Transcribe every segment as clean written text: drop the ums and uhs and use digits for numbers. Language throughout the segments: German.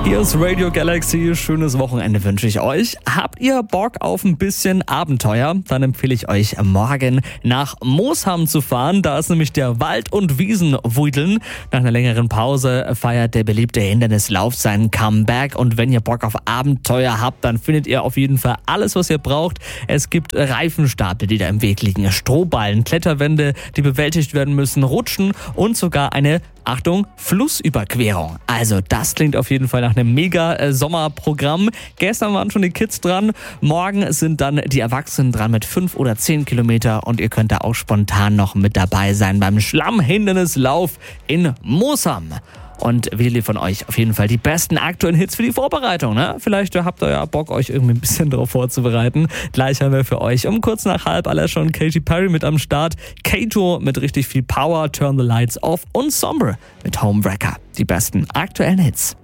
Hier ist Radio Galaxy. Schönes Wochenende wünsche ich euch. Habt ihr Bock auf ein bisschen Abenteuer? Dann empfehle ich euch, morgen nach Moosham zu fahren. Da ist nämlich der Wald- und Wiesenwedeln. Nach einer längeren Pause feiert der beliebte Hindernislauf sein Comeback. Und wenn ihr Bock auf Abenteuer habt, dann findet ihr auf jeden Fall alles, was ihr braucht. Es gibt Reifenstapel, die da im Weg liegen, Strohballen, Kletterwände, die bewältigt werden müssen, Rutschen und sogar eine, Achtung, Flussüberquerung. Also das klingt auf jeden Fall nach einem mega Sommerprogramm. Gestern waren schon die Kids dran. Morgen sind dann die Erwachsenen dran mit 5 oder 10 Kilometer und ihr könnt da auch spontan noch mit dabei sein beim Schlammhindernislauf in Moosham. Und wir von euch auf jeden Fall die besten aktuellen Hits für die Vorbereitung. Ne? Vielleicht habt ihr ja Bock, euch irgendwie ein bisschen darauf vorzubereiten. Gleich haben wir für euch um kurz nach 1:30 Alessia und Katy Perry mit am Start. Kato mit richtig viel Power, Turn the Lights Off und Sombre mit Homewrecker. Die besten aktuellen Hits.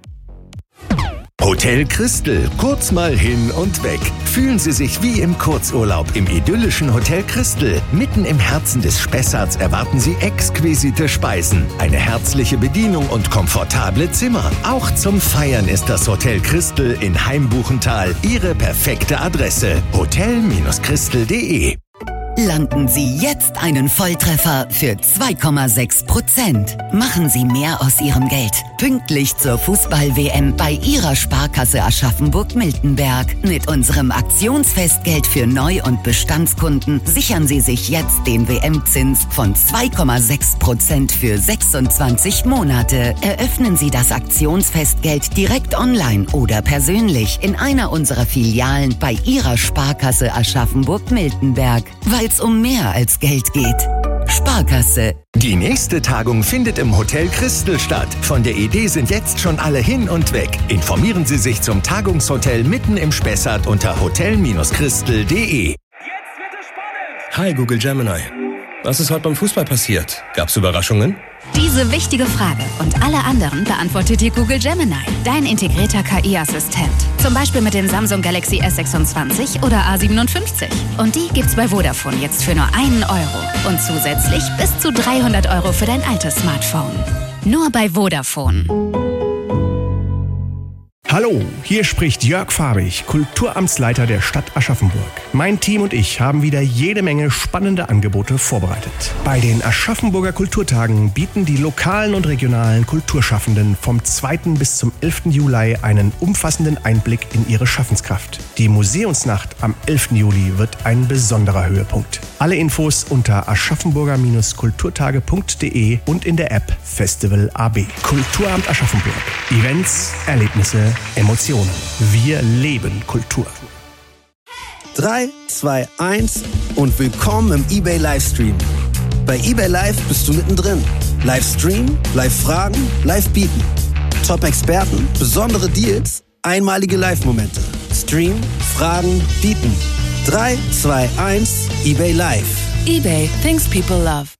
Hotel Christel, kurz mal hin und weg. Fühlen Sie sich wie im Kurzurlaub im idyllischen Hotel Christel. Mitten im Herzen des Spessarts erwarten Sie exquisite Speisen, eine herzliche Bedienung und komfortable Zimmer. Auch zum Feiern ist das Hotel Christel in Heimbuchental Ihre perfekte Adresse. hotel-christel.de. Landen Sie jetzt einen Volltreffer für 2,6%. Machen Sie mehr aus Ihrem Geld. Pünktlich zur Fußball-WM bei Ihrer Sparkasse Aschaffenburg-Miltenberg. Mit unserem Aktionsfestgeld für Neu- und Bestandskunden sichern Sie sich jetzt den WM-Zins von 2,6% für 26 Monate. Eröffnen Sie das Aktionsfestgeld direkt online oder persönlich in einer unserer Filialen bei Ihrer Sparkasse Aschaffenburg-Miltenberg. Weil es um mehr als Geld geht. Sparkasse. Die nächste Tagung findet im Hotel Christel statt. Von der Idee sind jetzt schon alle hin und weg. Informieren Sie sich zum Tagungshotel mitten im Spessart unter hotel-christel.de. Jetzt wird es spannend! Hi Google Gemini. Was ist heute beim Fußball passiert? Gab's Überraschungen? Diese wichtige Frage und alle anderen beantwortet dir Google Gemini, dein integrierter KI-Assistent. Zum Beispiel mit den Samsung Galaxy S26 oder A57. Und die gibt's bei Vodafone jetzt für nur €1 und zusätzlich bis zu 300 € für dein altes Smartphone. Nur bei Vodafone. Hallo, hier spricht Jörg Farbig, Kulturamtsleiter der Stadt Aschaffenburg. Mein Team und ich haben wieder jede Menge spannende Angebote vorbereitet. Bei den Aschaffenburger Kulturtagen bieten die lokalen und regionalen Kulturschaffenden vom 2. bis zum 11. Juli einen umfassenden Einblick in ihre Schaffenskraft. Die Museumsnacht am 11. Juli wird ein besonderer Höhepunkt. Alle Infos unter aschaffenburger-kulturtage.de und in der App Festival AB. Kulturamt Aschaffenburg. Events, Erlebnisse, Emotionen. Wir leben Kultur. 3, 2, 1 und willkommen im eBay Livestream. Bei eBay Live bist du mittendrin. Livestream, Live-Fragen, Live-Bieten. Top-Experten, besondere Deals, einmalige Live-Momente. Stream, Fragen, Bieten. 3, 2, 1, eBay Live. eBay, things people love.